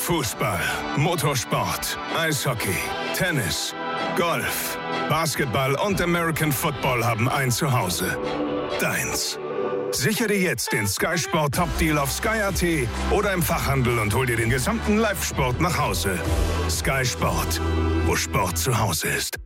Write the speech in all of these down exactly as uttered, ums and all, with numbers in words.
Fußball, Motorsport, Eishockey, Tennis, Golf, Basketball und American Football haben ein Zuhause. Deins. Sichere dir jetzt den Sky Sport Top Deal auf Sky Punkt A T oder im Fachhandel und hol dir den gesamten Live-Sport nach Hause. Sky Sport, wo Sport zu Hause ist.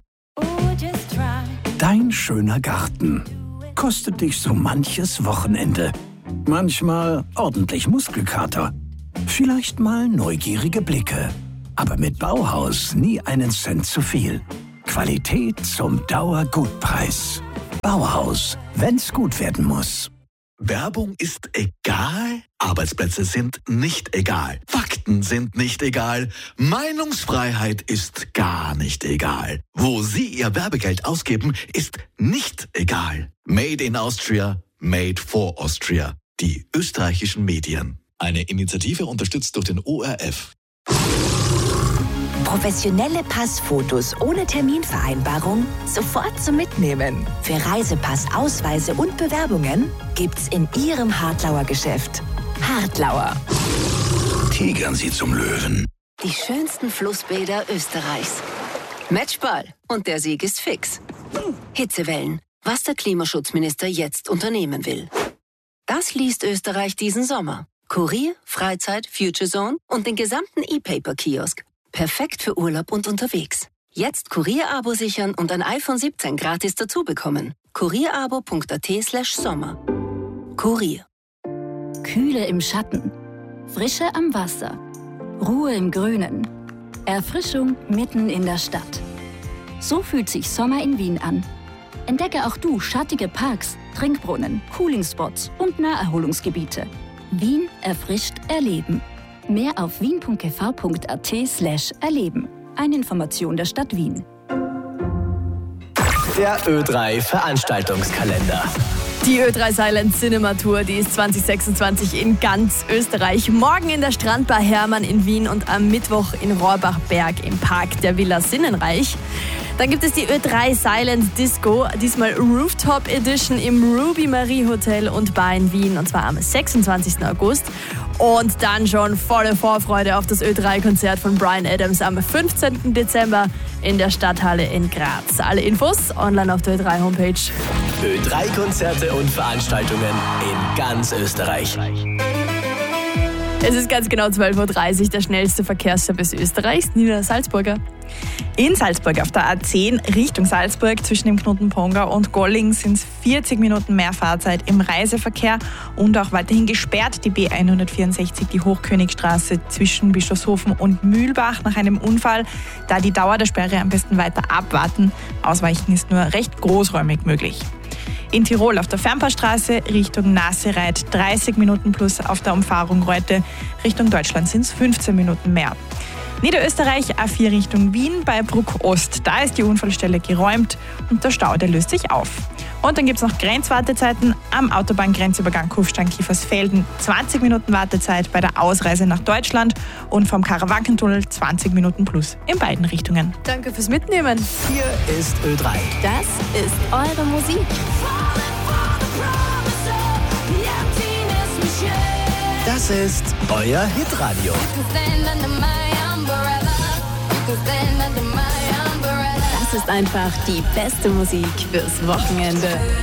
Dein schöner Garten kostet dich so manches Wochenende. Manchmal ordentlich Muskelkater. Vielleicht mal neugierige Blicke. Aber mit Bauhaus nie einen Cent zu viel. Qualität zum Dauergutpreis. Bauhaus, wenn's gut werden muss. Werbung ist egal, Arbeitsplätze sind nicht egal, Fakten sind nicht egal, Meinungsfreiheit ist gar nicht egal. Wo Sie Ihr Werbegeld ausgeben, ist nicht egal. Made in Austria, made for Austria. Die österreichischen Medien. Eine Initiative unterstützt durch den O R F. Professionelle Passfotos ohne Terminvereinbarung sofort zum Mitnehmen. Für Reisepass, Ausweise und Bewerbungen gibt's in Ihrem Hartlauer Geschäft. Hartlauer. Tigern Sie zum Löwen. Die schönsten Flussbäder Österreichs. Matchball. Und der Sieg ist fix. Hitzewellen. Was der Klimaschutzminister jetzt unternehmen will. Das liest Österreich diesen Sommer. Kurier, Freizeit, Future Zone und den gesamten E-Paper-Kiosk. Perfekt für Urlaub und unterwegs. Jetzt Kurier-Abo sichern und ein iPhone siebzehn gratis dazu bekommen. kurierabo punkt at slash sommer. Kurier. Kühle im Schatten, Frische am Wasser, Ruhe im Grünen, Erfrischung mitten in der Stadt. So fühlt sich Sommer in Wien an. Entdecke auch du schattige Parks, Trinkbrunnen, Cooling-Spots und Naherholungsgebiete. Wien erfrischt erleben. Mehr auf wien punkt g v punkt at slash erleben. Eine Information der Stadt Wien. Der Ö drei Veranstaltungskalender. Die Ö drei Silent Cinema Tour, die ist zwanzig sechsundzwanzig in ganz Österreich. Morgen in der Strandbar Hermann in Wien und am Mittwoch in Rohrbachberg im Park der Villa Sinnenreich. Dann gibt es die Ö drei Silent Disco, diesmal Rooftop Edition im Ruby Marie Hotel und Bar in Wien, und zwar am sechsundzwanzigsten August. Und dann schon volle Vorfreude auf das Ö drei Konzert von Bryan Adams am fünfzehnten Dezember in der Stadthalle in Graz. Alle Infos online auf der Ö drei Homepage. Ö drei Konzerte und Veranstaltungen in ganz Österreich. Es ist ganz genau zwölf Uhr dreißig, der schnellste Verkehrsservice Österreichs, Nina Salzburger. In Salzburg auf der A zehn Richtung Salzburg zwischen dem Knoten Pongau und Golling sind es vierzig Minuten mehr Fahrzeit im Reiseverkehr und auch weiterhin gesperrt die B hundertvierundsechzig, die Hochkönigstraße zwischen Bischofshofen und Mühlbach nach einem Unfall. Da die Dauer der Sperre am besten weiter abwarten. Ausweichen ist nur recht großräumig möglich. In Tirol auf der Fernpassstraße Richtung Nassereit dreißig Minuten plus, auf der Umfahrung Reute Richtung Deutschland sind es fünfzehn Minuten mehr. Niederösterreich A vier Richtung Wien bei Bruck Ost. Da ist die Unfallstelle geräumt und der Stau, der löst sich auf. Und dann gibt es noch Grenzwartezeiten am Autobahngrenzübergang Kufstein-Kiefersfelden. zwanzig Minuten Wartezeit bei der Ausreise nach Deutschland und vom Karawankentunnel zwanzig Minuten plus in beiden Richtungen. Danke fürs Mitnehmen. Hier ist Ö drei. Das ist eure Musik. Das ist euer Hitradio. Das ist einfach die beste Musik fürs Wochenende.